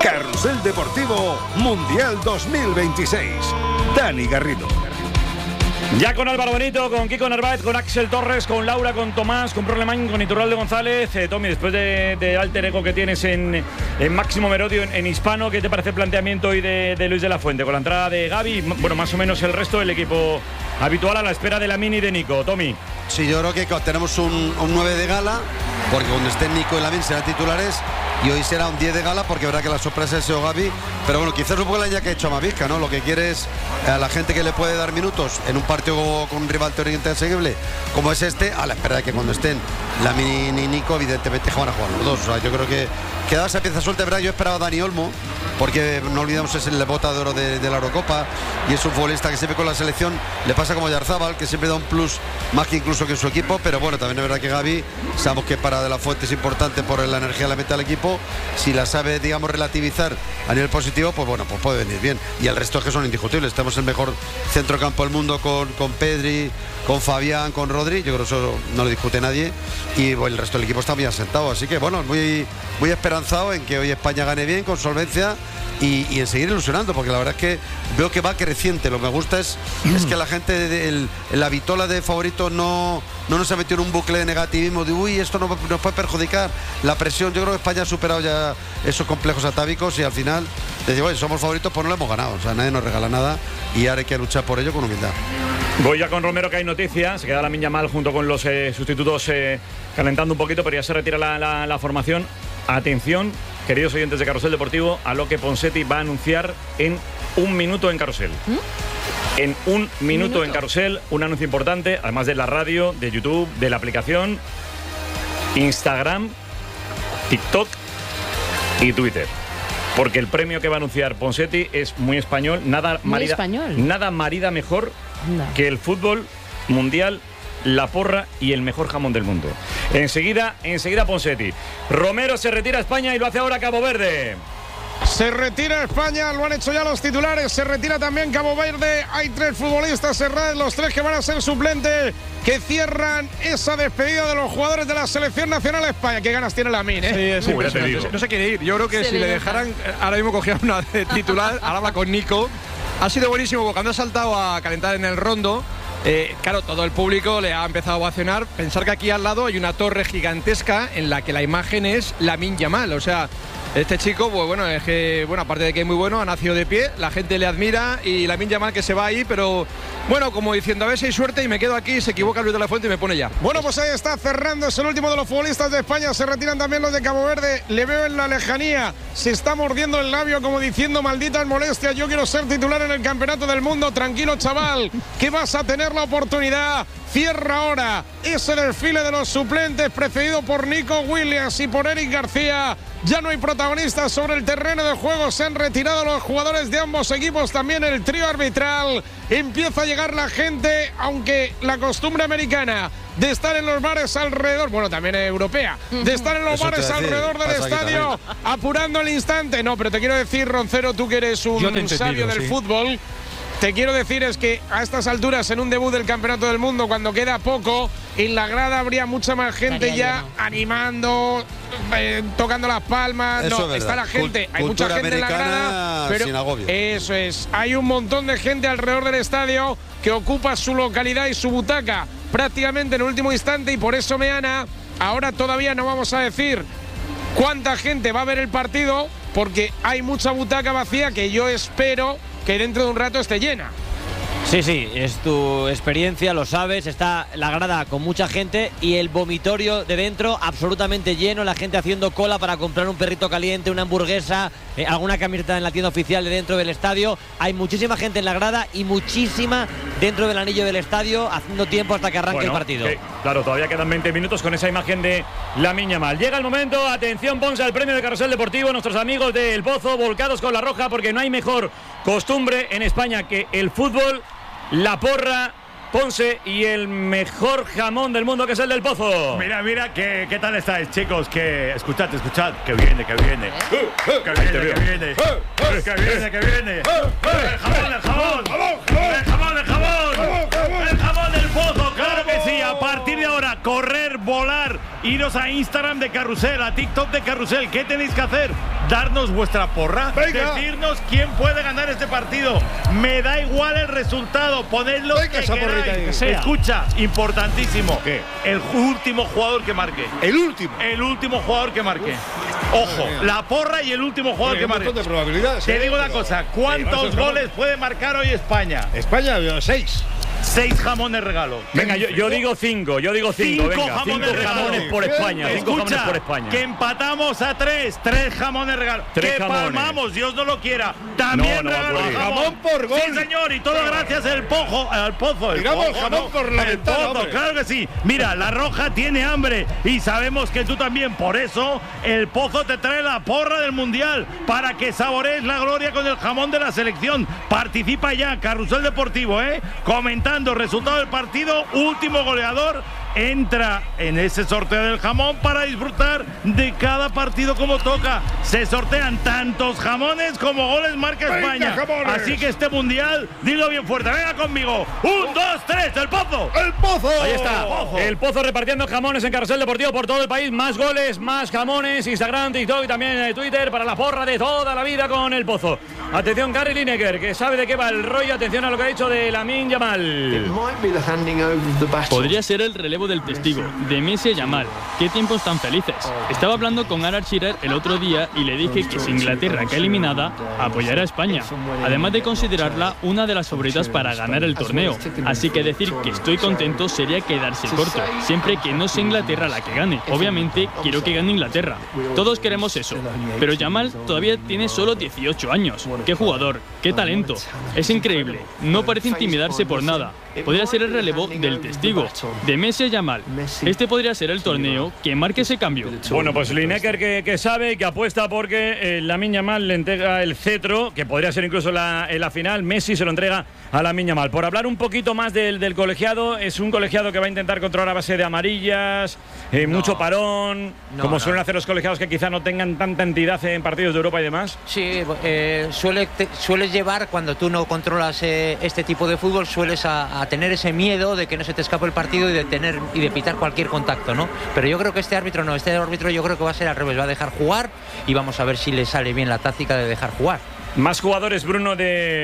Carrusel Deportivo Mundial 2026. Dani Garrido. Ya con Álvaro Benito, con Kiko Narváez, con Axel Torres, con Laura, con Tomás, con Prolemán, con Iturralde González. Tommy, después de alter ego que tienes en Máximo Merodio, en hispano, ¿qué te parece el planteamiento hoy de Luis de la Fuente? Con la entrada de Gavi, bueno, más o menos el resto del equipo habitual a la espera de Lamine y de Nico. Tommy. Sí, yo creo que tenemos un 9 de gala, porque cuando estén Nico y Lamine serán titulares, y hoy será un 10 de gala, porque verá que la sorpresa es Gavi. Pero bueno, quizás un poco la ya que ha hecho Mavisca, ¿no? Lo que quiere es a la gente que le puede dar minutos en un partido con un rival teóricamente asequible como es este, a la espera de que cuando estén Lamine y Nico, evidentemente van a jugar los dos. O sea, yo creo que quedaba esa pieza suelta, ¿verdad? Yo esperaba a Dani Olmo, porque no olvidamos es el bota de oro de la Eurocopa, y es un futbolista que siempre con la selección le pasa como Yarzábal, que siempre da un plus más que incluso que en su equipo. Pero bueno, también es verdad que Gavi, sabemos que para De la Fuente es importante por la energía que le mete al equipo. Si la sabe, digamos, relativizar a nivel positivo, pues bueno, pues puede venir bien. Y el resto es que son indiscutibles. Tenemos el mejor centrocampo del mundo con Pedri, con Fabián, con Rodri. Yo creo que eso no lo discute nadie. Y bueno, el resto del equipo está muy asentado. Así que bueno, muy esperanzado en que hoy España gane bien, con solvencia. Y en seguir ilusionando, porque la verdad es que veo que va creciente. Lo que me gusta es que la gente, la vitola de favorito no nos ha metido en un bucle de negativismo, de uy, esto nos puede perjudicar. La presión, yo creo que España ha superado ya esos complejos atávicos, y al final, te digo, somos favoritos, pues no lo hemos ganado. O sea, nadie nos regala nada, y ahora hay que luchar por ello con humildad. Voy ya con Romero, que hay noticias. Se queda Lamine Yamal junto con los sustitutos calentando un poquito, pero ya se retira la formación. Atención, queridos oyentes de Carrusel Deportivo, a lo que Ponseti va a anunciar en un minuto en Carrusel. En un minuto en Carrusel, un anuncio importante, además de la radio, de YouTube, de la aplicación, Instagram, TikTok y Twitter. Porque el premio que va a anunciar Ponseti es muy español, nada marida mejor que el fútbol mundial, la porra y el mejor jamón del mundo. Enseguida Ponseti. Romero se retira a España y lo hace ahora Cabo Verde. Se retira España, lo han hecho ya los titulares. Se retira también Cabo Verde. Hay 3 futbolistas cerrados, los 3 que van a ser suplentes, que cierran esa despedida de los jugadores de la selección nacional de España. Qué ganas tiene Lamine, ¿eh? Sí, no se quiere ir. Yo creo que si le dejaran, ahora mismo cogían una de titular, ahora habla con Nico. Ha sido buenísimo porque cuando ha saltado a calentar en el rondo, claro, todo el público le ha empezado a ovacionar. Pensar que aquí al lado hay una torre gigantesca en la que la imagen es Lamine Yamal. O sea, este chico, pues bueno, es que, bueno, aparte de que es muy bueno, ha nacido de pie, la gente le admira, y Lamine Yamal que se va ahí, pero bueno, como diciendo, a ver si hay suerte y me quedo aquí. Se equivoca Luis de la Fuente y me pone ya. Bueno, pues ahí está cerrando, es el último de los futbolistas de España. Se retiran también los de Cabo Verde. Le veo en la lejanía, se está mordiendo el labio como diciendo, malditas molestias, yo quiero ser titular en el Campeonato del Mundo. Tranquilo, chaval, que vas a tener la oportunidad. Cierra ahora ese desfile de los suplentes, precedido por Nico Williams y por Eric García. Ya no hay protagonistas sobre el terreno de juego, se han retirado los jugadores de ambos equipos, también el trío arbitral. Empieza a llegar la gente, aunque la costumbre americana de estar en los bares alrededor, bueno, también europea, de estar en los bares alrededor del estadio, apurando el instante. No, pero te quiero decir, Roncero, tú que eres un sabio del fútbol, te quiero decir es que a estas alturas, en un debut del Campeonato del Mundo, cuando queda poco, en la grada habría mucha más gente ya animando, tocando las palmas. Eso no, está la gente, hay mucha gente en la grada, pero sin agobio. Eso es, hay un montón de gente alrededor del estadio que ocupa su localidad y su butaca prácticamente en el último instante, y por eso, Meana, ahora todavía no vamos a decir cuánta gente va a ver el partido, porque hay mucha butaca vacía que yo espero que dentro de un rato esté llena. Sí, es tu experiencia, lo sabes. Está la grada con mucha gente y el vomitorio de dentro absolutamente lleno, la gente haciendo cola para comprar un perrito caliente, una hamburguesa, alguna camiseta en la tienda oficial de dentro del estadio. Hay muchísima gente en la grada y muchísima dentro del anillo del estadio, haciendo tiempo hasta que arranque el partido. Claro, todavía quedan 20 minutos con esa imagen de Lamine Yamal. Llega el momento, atención, Ponce, al premio de Carrusel Deportivo. Nuestros amigos del Pozo volcados con la roja, porque no hay mejor costumbre en España que el fútbol, la porra Ponce y el mejor jamón del mundo, que es el del Pozo. Mira, ¿qué tal estáis, chicos? Que escuchad, que viene. Que viene. El jamón del Pozo, claro que sí. A partir de ahora, correr, volar, iros a Instagram de Carrusel, a TikTok de Carrusel. ¿Qué tenéis que hacer? Darnos vuestra porra. Venga. Decirnos quién puede ganar este partido. Me da igual el resultado. Ponedlo que esa porrita queráis. que sea. Escucha, importantísimo. ¿Qué? El último jugador que marque. El último. El último jugador que marque. Ojo, la porra y el último jugador que Un marque. montón de probabilidades. Te digo una pero cosa, ¿cuántos llevarse el goles puede marcar hoy España? España, 6. 6 jamones regalo. Venga, yo digo 5. Yo digo 5. Cinco Venga, jamones 5 regalo. jamones por España. 5 jamones Escucha, por España. que empatamos a 3. 3 jamones regalo. Tres que jamones. palmamos, Dios no lo quiera. También No va a regalo ocurrir. Jamón por gol. Sí, señor, y todo gracias al Pozo. Tiramos el jamón por la el ventana, Pozo, hombre. claro que sí. Mira, la Roja tiene hambre y sabemos que tú también. Por eso, el Pozo te trae la porra del Mundial para que saborees la gloria con el jamón de la selección. Participa ya, Carrusel Deportivo, comentando resultado del partido, último goleador. Entra en ese sorteo del jamón para disfrutar de cada partido como toca. Se sortean tantos jamones como goles marca ¡Venga, España. jamones! Así que este mundial, dilo bien fuerte, venga conmigo. 1, 2, 3, el Pozo. ¡El Pozo! Ahí está, el Pozo repartiendo jamones en Carrusel Deportivo por todo el país. Más goles, más jamones, Instagram, TikTok y también Twitter para la porra de toda la vida con el Pozo. Atención, Gary Lineker, que sabe de qué va el rollo. Atención a lo que ha dicho de Lamine Yamal. Podría ser el relevo del testigo, de Messi a Yamal. Qué tiempos tan felices. Estaba hablando con Alan Shearer el otro día y le dije que si Inglaterra queda eliminada, apoyará a España, además de considerarla una de las favoritas para ganar el torneo. Así que decir que estoy contento sería quedarse corto, siempre que no sea Inglaterra la que gane. Obviamente quiero que gane Inglaterra. Todos queremos eso. Pero Yamal todavía tiene solo 18 años. Qué jugador, qué talento. Es increíble. No parece intimidarse por nada. Podría ser el relevo del testigo, de Messi a Yamal. Este podría ser el torneo que marque ese cambio. Bueno, pues Lineker que sabe, que apuesta porque Lamine Yamal le entrega el cetro, que podría ser incluso en la final. Messi se lo entrega a Lamine Yamal. Por hablar un poquito más del colegiado, es un colegiado que va a intentar controlar a base de amarillas, mucho parón, como suelen hacer los colegiados que quizá no tengan tanta entidad en partidos de Europa y demás. Sí, sueles llevar, cuando tú no controlas este tipo de fútbol, sueles a tener ese miedo de que no se te escape el partido y de pitar cualquier contacto, ¿no? Pero yo creo que este árbitro yo creo que va a ser al revés, va a dejar jugar y vamos a ver si le sale bien la táctica de dejar jugar. Más jugadores, Bruno,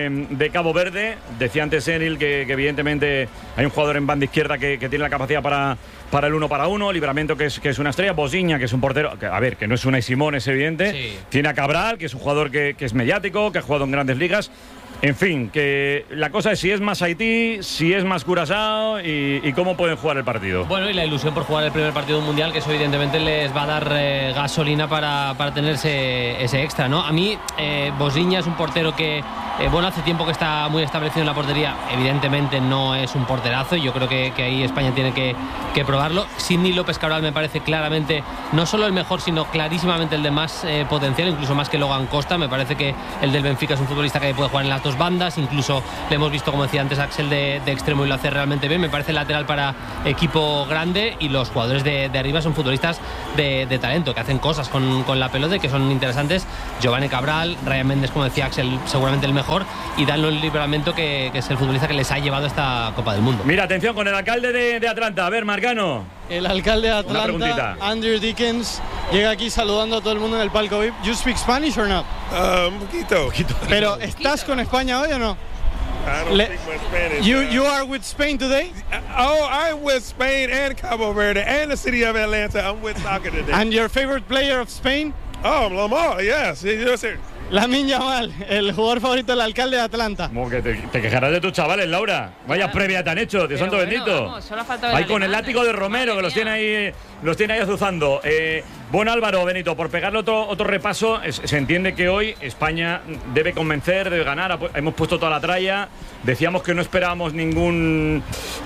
de Cabo Verde. Decía antes Enil que evidentemente hay un jugador en banda izquierda que tiene la capacidad para el 1 para 1. Livramento, que es una estrella. Bosiña, que es un portero, que no es Unai Simón, es evidente. Sí. Tiene a Cabral, que es un jugador que es mediático, que ha jugado en grandes ligas. En fin, que la cosa es si es más Haití, si es más Curazao y cómo pueden jugar el partido. Bueno, y la ilusión por jugar el primer partido mundial, que eso evidentemente les va a dar gasolina para tener ese extra, ¿no? A mí, Bosiña es un portero que, hace tiempo que está muy establecido en la portería. Evidentemente no es un porterazo y yo creo que ahí España tiene que probarlo. Sidney López Cabral me parece claramente no solo el mejor, sino clarísimamente el de más potencial, incluso más que Logan Costa. Me parece que el del Benfica es un futbolista que puede jugar en las dos bandas, incluso le hemos visto, como decía antes Axel, de extremo y lo hace realmente bien. Me parece lateral para equipo grande y los jugadores de arriba son futbolistas de talento, que hacen cosas con la pelota y que son interesantes. Giovanni Cabral, Ryan Méndez, como decía Axel, seguramente el mejor, y Danlon Livramento, que es el futbolista que les ha llevado a esta Copa del Mundo. Mira, atención con el alcalde de Atlanta. A ver, Marcano. El alcalde de Atlanta, Andrew Dickens, llega aquí saludando a todo el mundo en el palco VIP. You speak Spanish or not? Un poquito. Pero ¿estás con España hoy o no? I don't speak much Spanish. You are with Spain today? I'm with Spain and Cabo Verde and the city of Atlanta. I'm with soccer today. And your favorite player of Spain? Oh, Lamar, yes, sir. Lamine Yamal, el jugador favorito del alcalde de Atlanta. Como que te quejarás de tus chavales, Laura. Vaya previa te han hecho, Dios santo bendito. Vamos, solo falta ver ahí con el látigo de Romero, que los tiene ahí azuzando. Bueno, Álvaro, Benito, por pegarle otro repaso, se entiende que hoy España debe convencer, debe ganar. Hemos puesto toda la tralla. Decíamos que no esperábamos ninguna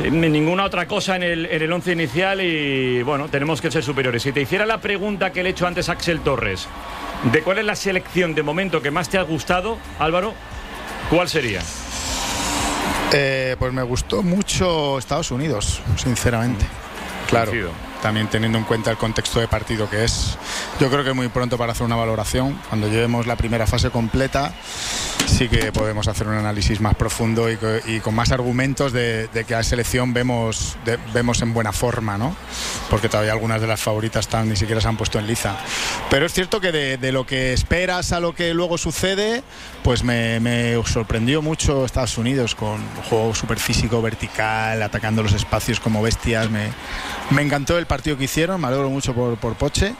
otra cosa en el once inicial y, bueno, tenemos que ser superiores. Si te hiciera la pregunta que le he hecho antes a Axel Torres, de cuál es la selección de momento que más te ha gustado, Álvaro, ¿cuál sería? Pues me gustó mucho Estados Unidos, sinceramente. Claro, también teniendo en cuenta el contexto de partido que es. Yo creo que es muy pronto para hacer una valoración. Cuando llevemos la primera fase completa, sí que podemos hacer un análisis más profundo y con más argumentos de que a la selección vemos en buena forma, ¿no? Porque todavía algunas de las favoritas ni siquiera se han puesto en liza. Pero es cierto que de lo que esperas a lo que luego sucede, pues me sorprendió mucho Estados Unidos con un juego súper físico, vertical, atacando los espacios como bestias. Me encantó el partido que hicieron, me alegro mucho por Poche.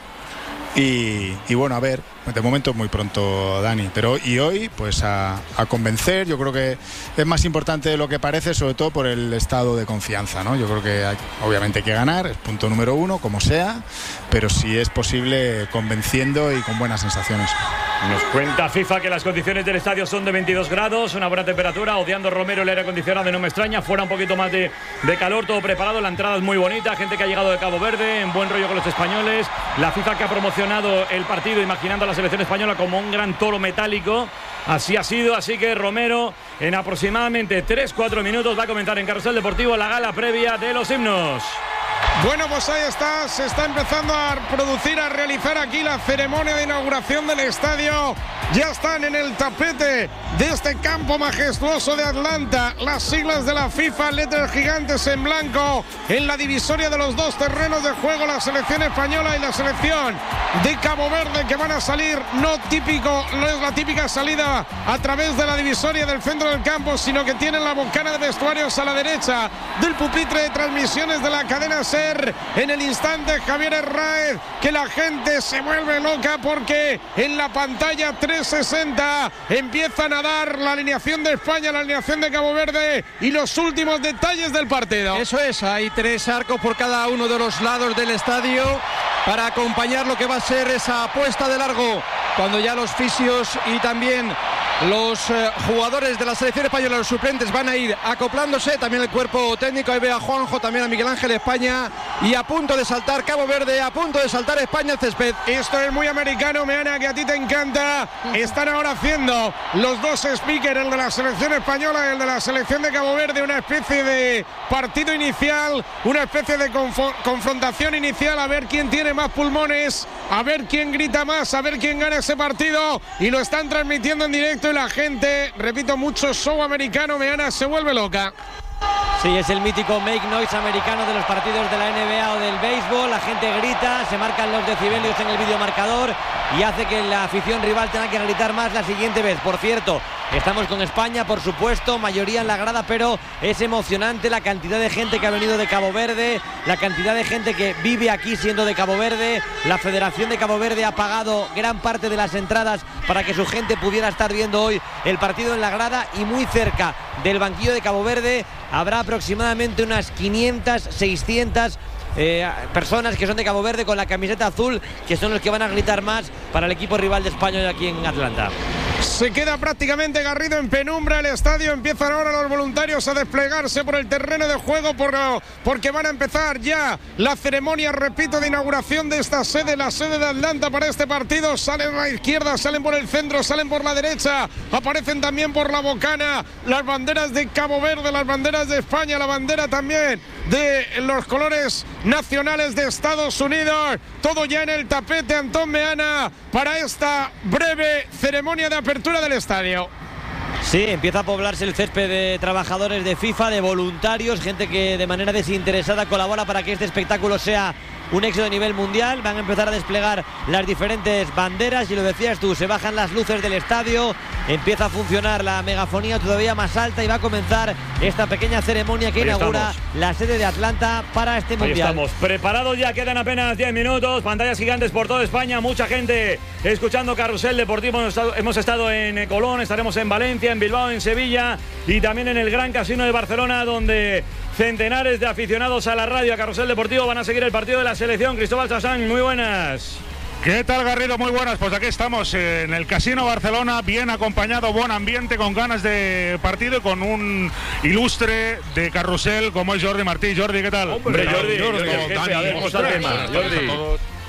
Y bueno, a ver, de momento es muy pronto, Dani, pero hoy pues a convencer. Yo creo que es más importante de lo que parece, sobre todo por el estado de confianza, ¿no? Yo creo que obviamente hay que ganar, es punto número 1, como sea, pero si es posible convenciendo y con buenas sensaciones. Nos cuenta FIFA que las condiciones del estadio son de 22 grados, una buena temperatura, odiando Romero el aire acondicionado y no me extraña, fuera un poquito más de calor, todo preparado, la entrada es muy bonita, gente que ha llegado de Cabo Verde, en buen rollo con los españoles, la FIFA que ha promocionado el partido imaginando a la selección española como un gran toro metálico, así ha sido, así que Romero en aproximadamente 3-4 minutos va a comentar en Carrusel Deportivo la gala previa de los himnos. Bueno, pues ahí está, se está empezando a producir, a realizar aquí la ceremonia de inauguración del estadio. Ya están en el tapete de este campo majestuoso de Atlanta las siglas de la FIFA, letras gigantes en blanco, en la divisoria de los dos terrenos de juego, la selección española y la selección de Cabo Verde, que van a salir no es la típica salida a través de la divisoria del centro del campo, sino que tienen la bocana de vestuarios a la derecha del pupitre de transmisiones de la cadena SER. En el instante, Javier Herráez, que la gente se vuelve loca porque en la pantalla 360 empiezan a dar la alineación de España, la alineación de Cabo Verde y los últimos detalles del partido. Eso es, hay 3 arcos por cada uno de los lados del estadio para acompañar lo que va a ser esa puesta de largo, cuando ya los fisios y también los jugadores de la selección española, los suplentes, van a ir acoplándose, también el cuerpo técnico. Ahí ve a Juanjo, también a Miguel Ángel. España, y a punto de saltar Cabo Verde, a punto de saltar España el césped. Esto es muy americano, Meana, que a ti te encanta. Están ahora haciendo los dos speakers, el de la selección española y el de la selección de Cabo Verde, una especie de partido inicial, una especie de confrontación inicial, a ver quién tiene más pulmones, a ver quién grita más, a ver quién gana ese partido, y lo están transmitiendo en directo y la gente, repito, mucho show americano, Meana, se vuelve loca. Sí, es el mítico make noise americano de los partidos de la NBA o del béisbol. La gente grita, se marcan los decibelios en el videomarcador y hace que la afición rival tenga que gritar más la siguiente vez. Por cierto, estamos con España, por supuesto, mayoría en la grada, pero es emocionante la cantidad de gente que ha venido de Cabo Verde, la cantidad de gente que vive aquí siendo de Cabo Verde. La Federación de Cabo Verde ha pagado gran parte de las entradas para que su gente pudiera estar viendo hoy el partido en la grada, y muy cerca del banquillo de Cabo Verde habrá aproximadamente unas 500, 600 personas que son de Cabo Verde con la camiseta azul, que son los que van a gritar más para el equipo rival de España hoy aquí en Atlanta. Se queda prácticamente Garrido en penumbra el estadio. Empiezan ahora los voluntarios a desplegarse por el terreno de juego porque van a empezar ya la ceremonia, repito, de inauguración de esta sede, la sede de Atlanta para este partido. Salen a la izquierda, salen por el centro, salen por la derecha, aparecen también por la bocana las banderas de Cabo Verde, las banderas de España, la bandera también de los colores nacionales de Estados Unidos. Todo ya en el tapete, Antón Meana, para esta breve ceremonia de apertura del estadio. Sí, empieza a poblarse el césped de trabajadores de FIFA, de voluntarios, gente que de manera desinteresada colabora para que este espectáculo sea un éxito de nivel mundial. Van a empezar a desplegar las diferentes banderas y lo decías tú, se bajan las luces del estadio, empieza a funcionar la megafonía todavía más alta y va a comenzar esta pequeña ceremonia que inaugura la sede de Atlanta para este mundial. Ahí estamos, preparados ya, quedan apenas 10 minutos, pantallas gigantes por toda España, mucha gente escuchando Carrusel Deportivo. Hemos estado en Colón, estaremos en Valencia, en Bilbao, en Sevilla y también en el Gran Casino de Barcelona, donde centenares de aficionados a la radio, a Carrusel Deportivo, van a seguir el partido de la selección. Cristóbal Sasán, muy buenas. ¿Qué tal, Garrido? Muy buenas. Pues aquí estamos en el Casino Barcelona, bien acompañado, buen ambiente, con ganas de partido y con un ilustre de Carrusel como es Jordi Martí. Jordi, ¿qué tal? Hombre, Jordi, a ver, ¿cómo está el tema? Jordi.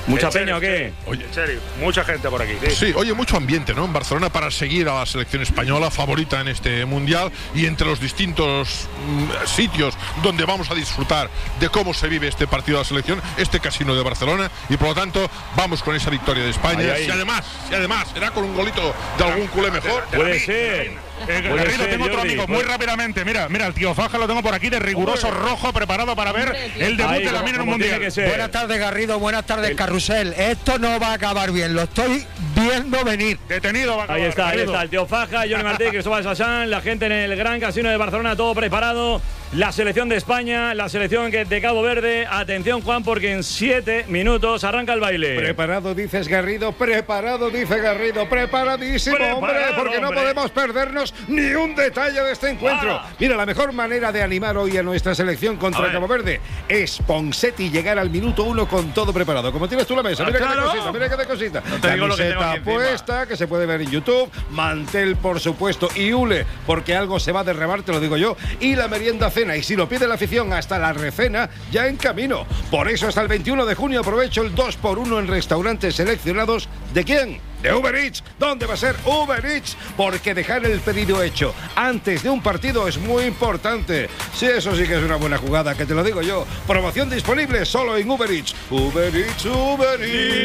¿Mucha peña o qué? Oye, en serio, mucha gente por aquí. Sí, oye, mucho ambiente, ¿no? En Barcelona para seguir a la selección española favorita en este mundial y entre los distintos sitios donde vamos a disfrutar de cómo se vive este partido de la selección, este casino de Barcelona, y por lo tanto vamos con esa victoria de España. Ahí. Y además, será con un golito de algún culé mejor. Puede ser. Garrido, tengo otro amigo, muy rápidamente. Mira, el tío Faja lo tengo por aquí de riguroso rojo, preparado para ver el debut de Lamine en un mundial. Buenas tardes, Garrido, buenas tardes, Carrusel. Esto no va a acabar bien, lo estoy viendo venir. Detenido va a acabar. Ahí está, el tío Faja, Johnny Martí, Cristóbal Sasán, la gente en el Gran Casino de Barcelona, todo preparado. La selección de España, la selección de Cabo Verde. Atención, Juan, porque en 7 minutos arranca el baile. Preparado, dices Garrido, preparado, dice Garrido, preparadísimo, hombre, porque no podemos perdernos ni un detalle de este encuentro. Mira, la mejor manera de animar hoy a nuestra selección contra Cabo Verde es Ponseti llegar al minuto 1 con todo preparado. Como tienes tú la mesa, mira qué de cosita. No te digo lo que tengo aquí puesta, que se puede ver en YouTube, mantel, por supuesto, y hule, porque algo se va a derramar, te lo digo yo, y la merienda cena. Y si lo pide la afición, hasta la recena ya en camino. Por eso hasta el 21 de junio aprovecho el 2x1 en restaurantes seleccionados. ¿De quién? De Uber Eats. ¿Dónde va a ser Uber Eats? Porque dejar el pedido hecho antes de un partido es muy importante. Sí, eso sí que es una buena jugada, que te lo digo yo. Promoción disponible solo en Uber Eats. Uber Eats, Uber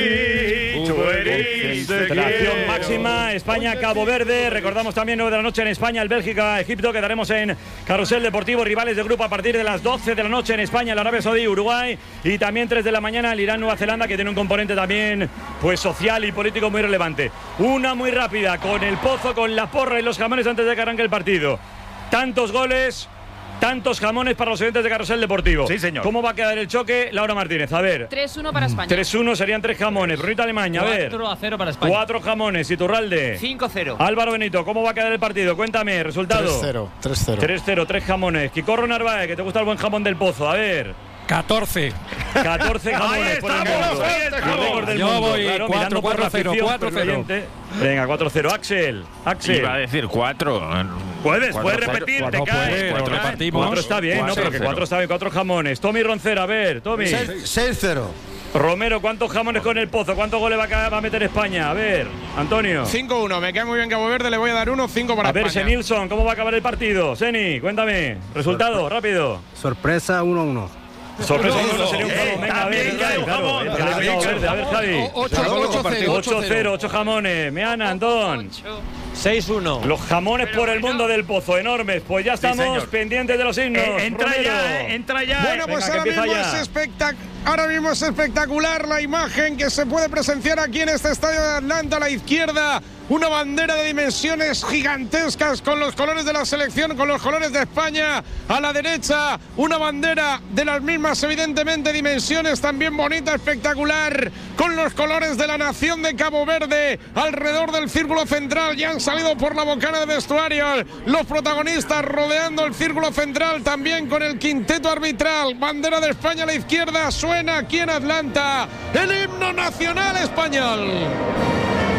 Eats. Uber Eats. Concentración máxima, España-Cabo Verde. Recordamos también 9 de la noche en España, el Bélgica-Egipto. Quedaremos en Carrusel Deportivo, rivales de grupo a partir de las 12 de la noche en España, el Arabia Saudí, Uruguay. Y también 3 de la mañana el Irán-Nueva Zelanda, que tiene un componente también pues social y político muy relevante. Una muy rápida, con el Pozo, con la porra y los jamones antes de que arranque el partido. Tantos goles, tantos jamones para los oyentes de Carrusel Deportivo. Sí, señor. ¿Cómo va a quedar el choque? Laura Martínez, a ver. 3-1 para España. 3-1 serían 3 jamones. Brunita Alemania, a ver. 4-0 para España. 4 jamones. Iturralde. 5-0. Álvaro Benito, ¿cómo va a quedar el partido? Cuéntame, resultado. 3-0. 3-0, 3 jamones. Quicorro Narváez, que te gusta el buen jamón del Pozo, a ver. 14. 14 jamones por el mundo. Yo voy 4-0. 4-0. Venga, 4-0. Axel. Iba a decir 4. Puedes repetir, te caes. 4 está bien, no, pero que 4 está bien. 4 jamones. Tommy Roncera, a ver, Tommy. 6-0. Romero, ¿cuántos jamones con el Pozo? ¿Cuántos goles va a meter España? A ver, Antonio. 5-1, me queda muy bien Cabo Verde, le voy a dar 1, 5 para España. A ver, Senilson, ¿cómo va a acabar el partido? Seni, cuéntame. Resultado, rápido. Sorpresa, 1-1. Sorpresa, no sería un jamón. Venga, a ver, claro. A ver, Javi. 8-0, 8 jamones. Meana, Antón. 6-1. Los jamones por el mundo del Pozo, enormes. Pues ya estamos pendientes de los himnos. Entra ya. Bueno, pues ahora mismo es espectacular la imagen que se puede presenciar aquí en este estadio de Atlanta. A la izquierda, una bandera de dimensiones gigantescas con los colores de la selección, con los colores de España. A la derecha, una bandera de las mismas, evidentemente, dimensiones, también bonita, espectacular, con los colores de la nación de Cabo Verde. Alrededor del círculo central ya han salido por la bocana de vestuario los protagonistas rodeando el círculo central, también con el quinteto arbitral. Bandera de España a la izquierda, suena aquí en Atlanta el himno nacional español.